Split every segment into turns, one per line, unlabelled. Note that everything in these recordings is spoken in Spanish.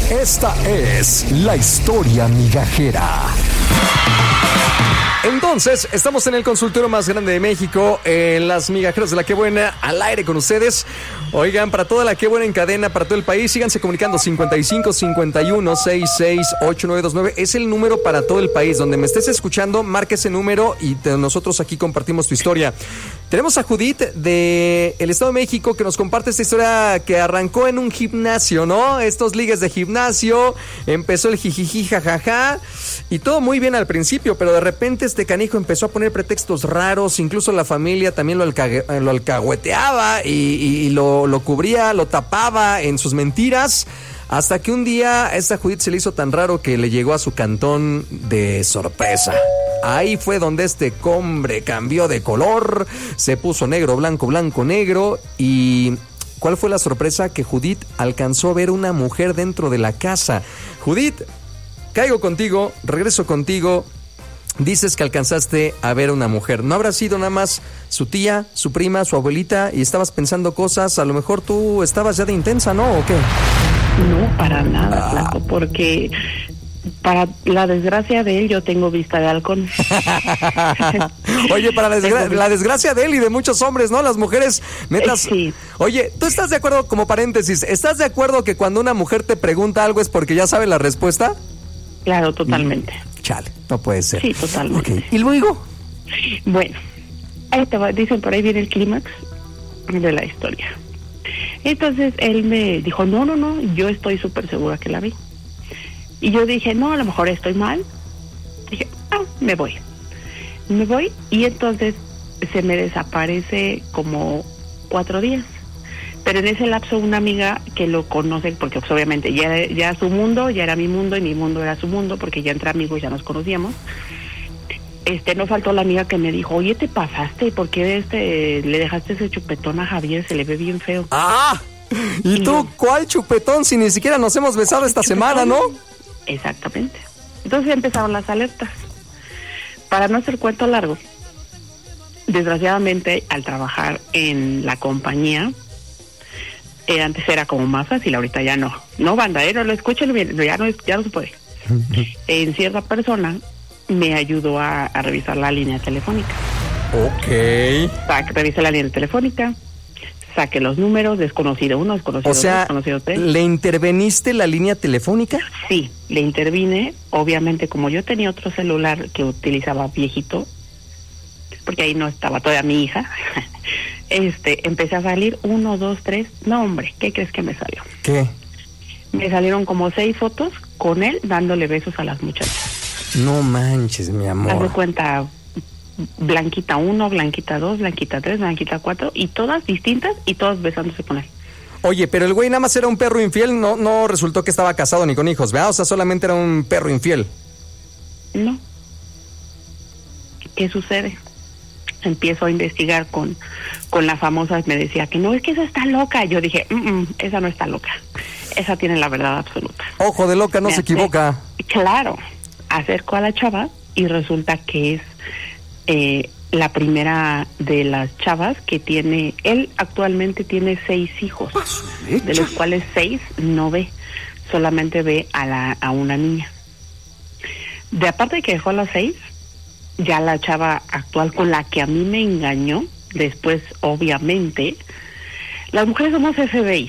Esta es la historia migajera. Entonces, estamos en el consultorio más grande de México, en las migajeras de La Qué Buena, al aire con ustedes. Oigan, para toda La Qué Buena en cadena, para todo el país, síganse comunicando 55 51 66 8929. Es el número para todo el país. Donde me estés escuchando, marca ese número y nosotros aquí compartimos tu historia. Tenemos a Judith de el Estado de México que nos comparte esta historia que arrancó en un gimnasio, ¿no? Estos ligues de gimnasio, empezó el jijiji, jajaja, y todo muy bien al principio, pero de repente este canijo empezó a poner pretextos raros, incluso la familia también lo alcahueteaba y lo cubría, lo tapaba en sus mentiras, hasta que un día a esta Judith se le hizo tan raro que le llegó a su cantón de sorpresa. Ahí fue donde este hombre cambió de color, se puso negro, blanco, blanco, negro. ¿Y cuál fue la sorpresa? Que Judith alcanzó a ver una mujer dentro de la casa. Judith, caigo contigo, regreso contigo. Dices que alcanzaste a ver una mujer. ¿No habrá sido nada más su tía, su prima, su abuelita y estabas pensando cosas? A lo mejor tú estabas ya de intensa, ¿no? ¿O qué?
No, para nada, Flaco, porque para la desgracia de él yo tengo vista de halcón.
Oye, para la desgracia de él y de muchos hombres, ¿no? Las mujeres, netas.
Sí.
Oye, ¿tú estás de acuerdo, como paréntesis, estás de acuerdo que cuando una mujer te pregunta algo es porque ya sabe la respuesta?
Claro, totalmente.
Chale, no puede ser.
Sí, totalmente.
Okay. ¿Y luego?
Bueno, ahí te va, dicen por ahí viene el clímax de la historia. Entonces él me dijo, no, yo estoy súper segura que la vi. Y yo dije, no, a lo mejor estoy mal. Dije, me voy y entonces se me desaparece como 4 días. Pero en ese lapso una amiga que lo conoce, porque pues, obviamente ya su mundo, ya era mi mundo y mi mundo era su mundo, porque ya entre amigos ya nos conocíamos. No faltó la amiga que me dijo, oye, te pasaste, ¿por qué le dejaste ese chupetón a Javier? Se le ve bien feo.
¿Y tú cuál chupetón si ni siquiera nos hemos besado esta semana, no?
Exactamente. Entonces empezaron las alertas. Para no hacer cuento largo, desgraciadamente al trabajar en la compañía, antes era como más fácil, ahorita ya no. No, banda, no lo escuchen bien, ya no se puede. En cierta persona me ayudó a revisar la línea telefónica.
Ok.
Revisé la línea telefónica, saqué los números, desconocido 1, desconocido 2, desconocido 3.
¿Le interveniste la línea telefónica? Sí,
le intervine. Obviamente, como yo tenía otro celular que utilizaba viejito, porque ahí no estaba todavía mi hija, empecé a salir 1, 2, 3. No, hombre, ¿qué crees que me salió?
¿Qué?
Me salieron como 6 fotos con él dándole besos a las muchachas.
No manches, mi amor.
Haz de cuenta, Blanquita 1, Blanquita 2, Blanquita 3, Blanquita 4, y todas distintas y todas besándose con él.
Oye, pero el güey nada más era un perro infiel, no resultó que estaba casado ni con hijos, ¿verdad? O sea, solamente era un perro infiel.
No. ¿Qué sucede? Empiezo a investigar con la famosa, me decía que no, es que esa está loca. Yo dije, esa no está loca, esa tiene la verdad absoluta.
Ojo de loca, no se equivoca.
Claro, acerco a la chava y resulta que es la primera de las chavas que tiene, él actualmente tiene 6 hijos, de los cuales 6 no ve, solamente ve a una niña. De aparte de que dejó a las 6, ya la chava actual con la que a mí me engañó, después obviamente, las mujeres somos FBI,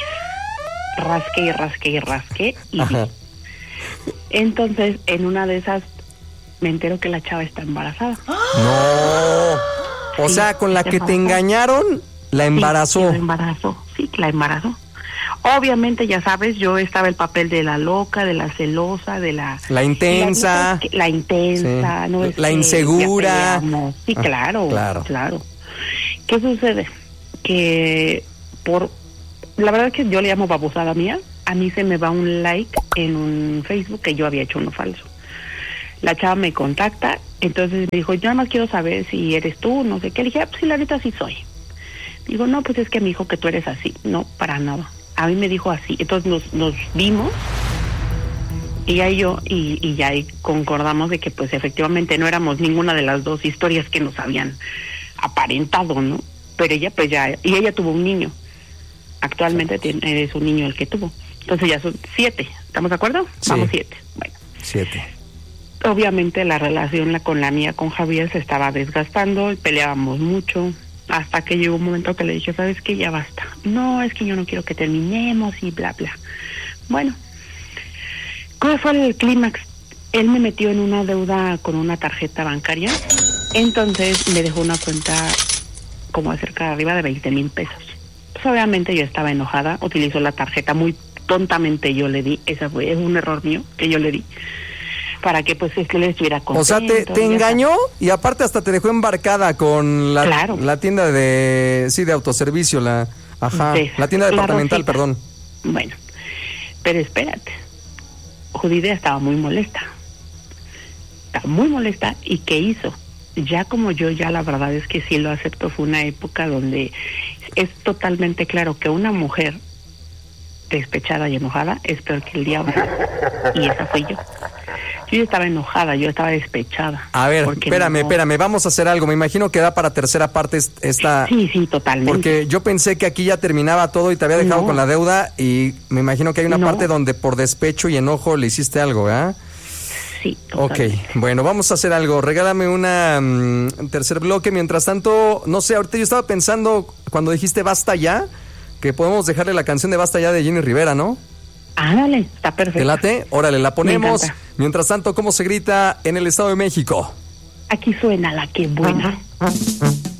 rasque y vi. Entonces en una de esas me entero que la chava está embarazada.
No. O sea, con la que te engañaron, la embarazó.
Sí, la embarazó. Obviamente, ya sabes, yo estaba el papel de la loca, de la celosa, de la
intensa.
La intensa,
sí.
No es
la insegura.
Sí, claro. ¿Qué sucede? Que la verdad es que yo le llamo babosada mía. A mí se me va un like en un Facebook que yo había hecho uno falso. La chava me contacta, entonces me dijo, yo nada más quiero saber si eres tú, no sé qué. Le dije, pues sí, la neta sí soy. Digo, no, pues es que me dijo que tú eres así. No, para nada. A mí me dijo así. Entonces nos vimos, ella y yo, y ya concordamos de que pues efectivamente no éramos ninguna de las dos historias que nos habían aparentado, ¿no? Pero ella pues ya, y ella tuvo un niño. Actualmente es un niño el que tuvo. Entonces ya son 7, ¿estamos de acuerdo?
Sí.
Vamos 7. Bueno,
7.
obviamente la relación con la mía con Javier se estaba desgastando, peleábamos mucho, hasta que llegó un momento que le dije, ¿sabes qué? Ya basta. No, es que yo no quiero que terminemos y bla, bla. Bueno, ¿cuál fue el clímax? Él me metió en una deuda con una tarjeta bancaria, entonces me dejó una cuenta como de cerca de arriba de 20,000 pesos. Pues obviamente yo estaba enojada, utilizó la tarjeta muy tontamente, yo le di, es un error mío que yo le di, para que pues es que le estuviera contento.
O sea, te engañó y aparte hasta te dejó embarcada con la,
claro,
la tienda de autoservicio, la tienda departamental, perdón.
Bueno, pero espérate, Judith estaba muy molesta. ¿Y qué hizo? Ya como yo, ya la verdad es que sí lo acepto, fue una época donde es totalmente claro que una mujer despechada y enojada es peor que el diablo, y esa fui yo. Yo estaba enojada, yo estaba despechada.
A ver, espérame, vamos a hacer algo. Me imagino que da para tercera parte esta...
Sí, totalmente.
Porque yo pensé que aquí ya terminaba todo y te había dejado con la deuda, y me imagino que hay una parte donde por despecho y enojo le hiciste algo, ¿verdad?
Sí, totalmente.
Ok, bueno, vamos a hacer algo. Regálame un tercer bloque. Mientras tanto, no sé, ahorita yo estaba pensando, cuando dijiste Basta Ya, que podemos dejarle la canción de Basta Ya de Jenny Rivera, ¿no?
Dale, está perfecto.
¿Te late? Órale, la ponemos. Mientras tanto, ¿cómo se grita en el Estado de México?
Aquí suena La Que Buena.